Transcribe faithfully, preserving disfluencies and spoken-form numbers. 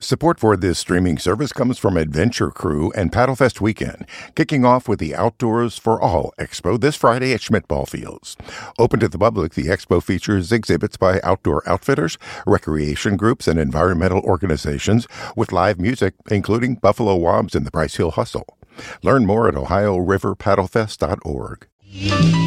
Support for this streaming service comes from Adventure Crew and Paddlefest Weekend, kicking off with the Outdoors for All Expo this Friday at Schmidt Ball Fields. Open to the public, the expo features exhibits by outdoor outfitters, recreation groups, and environmental organizations with live music, including Buffalo Wombs and the Bryce Hill Hustle. Learn more at ohio river paddle fest dot org.